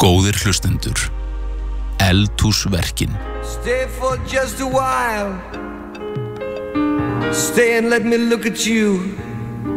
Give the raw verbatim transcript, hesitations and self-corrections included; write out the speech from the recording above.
Góðir hlustendur, Eldhúsverkin. Stay for just a while. Stay and let me look at you.